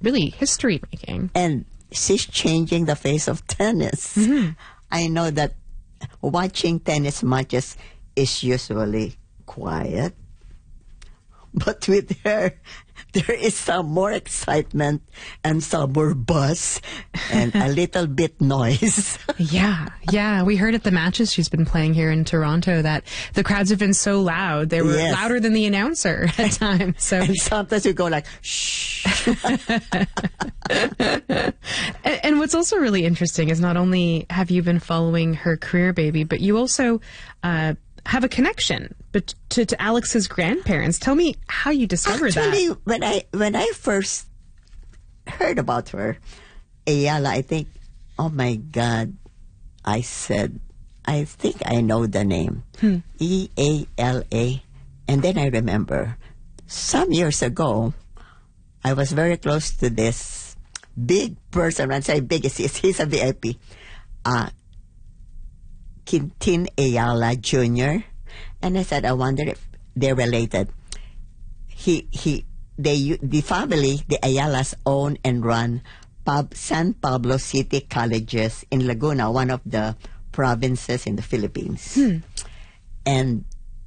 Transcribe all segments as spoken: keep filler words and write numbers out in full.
really history-making. And she's changing the face of tennis. Mm-hmm. I know that watching tennis matches is usually quiet, but with her, there is some more excitement and some more buzz and a little bit noise. Yeah, yeah. We heard at the matches she's been playing here in Toronto that the crowds have been so loud. They were Yes. louder than the announcer at times. So, And sometimes you go like, shh. and, and what's also really interesting is not only have you been following her career, baby, but you also uh, have a connection but to, to Alex's grandparents. Tell me how you discovered Actually, that. when I when I first heard about her, Ayala, I think, oh my God, I said, I think I know the name, Hmm. E A L A, and then I remember some years ago, I was very close to this big person. When I say big, he's, he's a V I P, uh, Quintin Ayala Junior And I said, I wonder if they're related. He, he, they, the family, the Ayalas, own and run Pab- San Pablo City Colleges in Laguna, one of the provinces in the Philippines. Hmm. And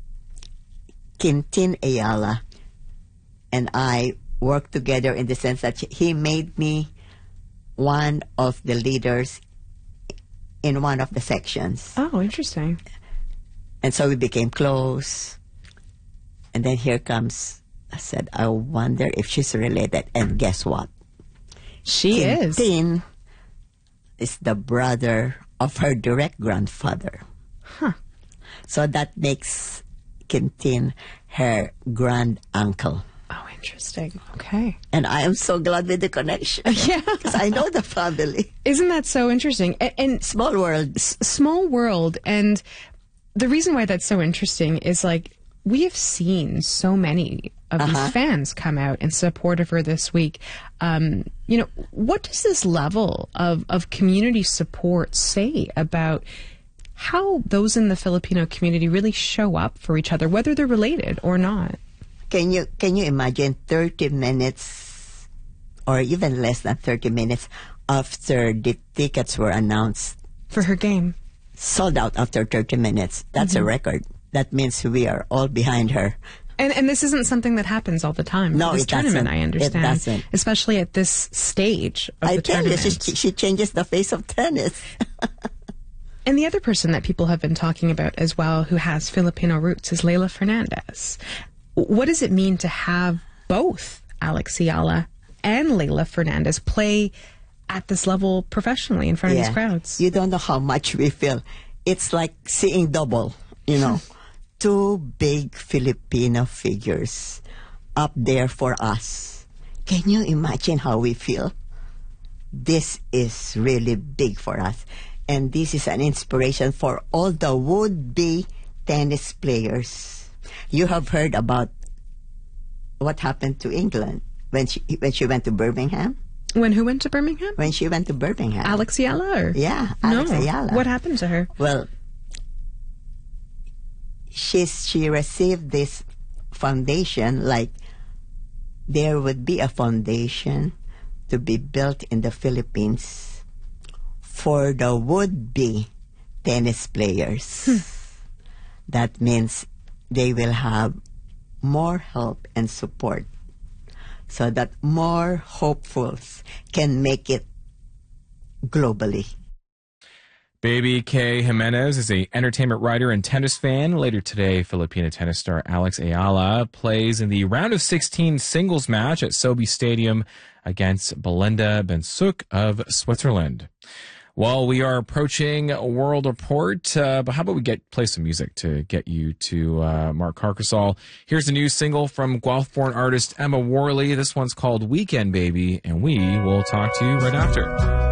Quintin Ayala and I worked together in the sense that he made me one of the leaders in one of the sections. Oh, interesting. And so we became close. And then here comes, I said, I wonder if she's related. And guess what? She is. Quintin is the brother of her direct grandfather. Huh. So that makes Quintin her grand uncle. Oh, interesting. Okay. And I am so glad with the connection. Yeah. Because I know the family. Isn't that so interesting? And, and Small world. s- small world. And the reason why that's so interesting is like we have seen so many of Uh-huh. these fans come out in support of her this week. Um, you know, what does this level of, of community support say about how those in the Filipino community really show up for each other, whether they're related or not? Can you can you imagine thirty minutes or even less than thirty minutes after the tickets were announced, For her game. sold out after thirty minutes? That's Mm-hmm. a record. That means we are all behind her. And and this isn't something that happens all the time. No, this it tournament, doesn't. I understand. It doesn't. Especially at this stage of I the tell you, tournament. she, she changes the face of tennis. And the other person that people have been talking about as well who has Filipino roots is Leylah Fernandez. What does it mean to have both Alex Ayala and Leylah Fernandez play at this level professionally in front of these crowds? You don't know how much we feel. It's like seeing double, you know. Two big Filipino figures up there for us. Can you imagine how we feel? This is really big for us. And this is an inspiration for all the would-be tennis players. You have heard about what happened to England when she when she went to Birmingham? When who went to Birmingham? When she went to Birmingham. Alex Ayala? Or? Yeah, Alex no. Ayala. What happened to her? Well, she's, she received this foundation, like there would be a foundation to be built in the Philippines for the would-be tennis players. Hmm. That means they will have more help and support so that more hopefuls can make it globally. Baby K. Jimenez is a entertainment writer and tennis fan. Later today, Filipino tennis star Alex Ayala plays in the round of sixteen singles match at Sobe Stadium against Belinda Bensuk of Switzerland. Well, we are approaching World Report, uh, but how about we get play some music to get you to uh, Mark Carcasol. Here's a new single from Guelph-born artist Emma Worley. This one's called Weekend Baby, and we will talk to you right after.